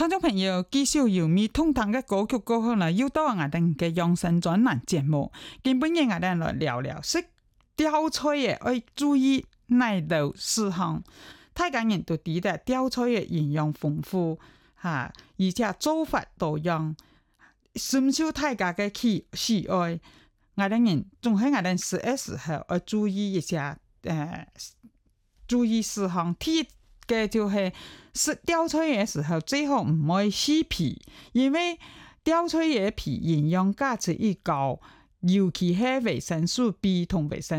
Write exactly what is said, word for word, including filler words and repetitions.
聽眾朋友，繼續由咪通談嘅歌曲過後呢，又到我哋嘅養生專欄節目。今本日我哋來聊聊食吊菜嘅要注意哪道事項。大家人都知道吊菜嘅營養豐富嚇，而且做法多樣，深受大家嘅喜喜愛。我哋人仲喺我哋食嘅時候要注意一下誒、呃，注意事項。第一個就係食吊菜嘅時候，最好唔可以撕皮，因為吊菜嘅皮營養價值越高，尤其係維生素 B 同維生